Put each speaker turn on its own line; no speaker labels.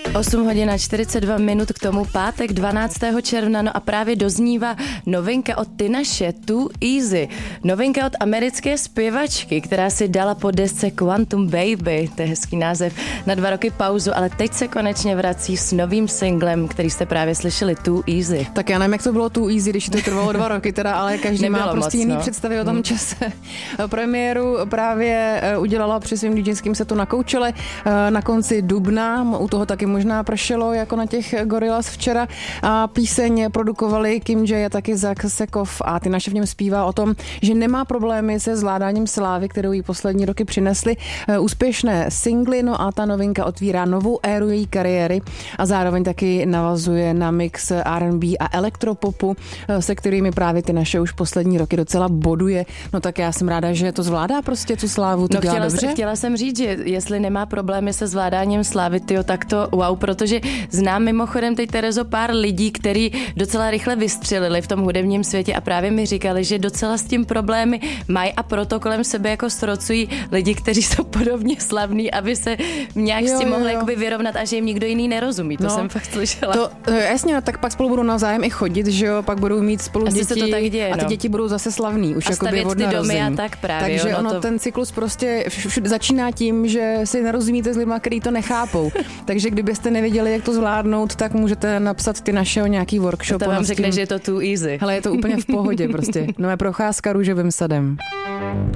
8 hodin a 42 minut, k tomu pátek 12. června, no a právě doznívá novinka od Tinashe, Too Easy. Novinka od americké zpěvačky, která si dala po desce Quantum Baby, to je hezký název, na 2 roky pauzu, ale teď se konečně vrací s novým singlem, který jste právě slyšeli, Too Easy.
Tak já nevím, jak to bylo Too Easy, když to trvalo 2 roky teda, ale každý
Nebylo
má prostě
moc,
jiný
no.
představy o tom čase. Premiéru právě udělala při svým DJským setu na Coachelle na konci dubna, u toho taky možná pršelo, jako na těch Gorillaz včera. A píseň produkovali Kim J a taky Zach Sekov a Tinashe v něm zpívá o tom, že nemá problémy se zvládáním slávy, kterou jí poslední roky přinesly úspěšné singly, no a ta novinka otvírá novou éru její kariéry a zároveň taky navazuje na mix R&B a elektropopu, se kterými právě Tinashe už poslední roky docela boduje. No tak já jsem ráda, že to zvládá prostě tu slávu, to dělá dobře.
Chtěla jsem říct, že jestli nemá problémy se zvládáním slávy, tyjo, tak to wow, protože znám mimochodem teď, Terezo, pár lidí, kteří docela rychle vystřelili v tom hudebním světě a právě mi říkali, že docela s tím problémy mají a proto kolem sebe jako strocují lidi, kteří jsou podobně slavní, aby se nějak s tím mohli jakoby vyrovnat a že jim nikdo jiný nerozumí. To jsem fakt slyšela.
To jasně, no, tak pak spolu budou navzájem i chodit, že jo, pak budou mít spolu
asi
děti
se to tak děje,
a ty děti budou zase slavný, už
a
jakoby od
ty domy
narození.
a tak právě.
Takže
jo,
ono, ten cyklus prostě začíná tím, že si nerozumíte s lidma, kteří to nechápou. Takže kdybyste nevěděli, jak to zvládnout, tak můžete napsat Tinasheho nějaký workshop.
To vám řekne, že je to Too Easy.
Hele, je to úplně v pohodě prostě. No je procházka růžovým sadem.